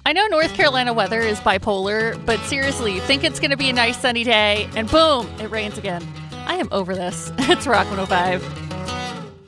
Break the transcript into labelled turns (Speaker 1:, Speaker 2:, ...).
Speaker 1: I know North Carolina weather is bipolar, but seriously, you think it's going to be a nice sunny day, and boom, it rains again. I am over this. It's Rock 105.